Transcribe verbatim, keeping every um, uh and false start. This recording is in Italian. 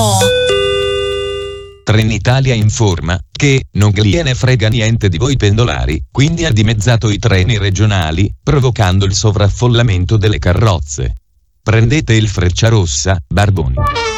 O. Trenitalia informa che non gliene frega niente di voi pendolari, quindi ha dimezzato i treni regionali, provocando il sovraffollamento delle carrozze. Prendete il Frecciarossa, Barboni.